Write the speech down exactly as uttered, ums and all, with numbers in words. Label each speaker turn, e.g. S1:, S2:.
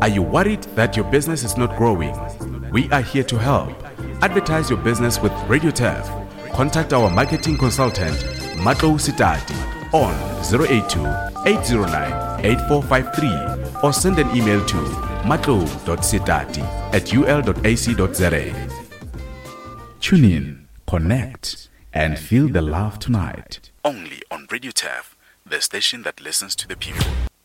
S1: Are you worried that your business is not growing? We are here to help. Advertise your business with Radio Turf. Contact our marketing consultant, Matlo Sitati, on zero eight two, eight zero nine, eight four five three or send an email to matlo dot sitati at u l dot a c dot z a. Tune in, connect, and feel the love tonight. Only on Radio Turf, the station that listens to the people.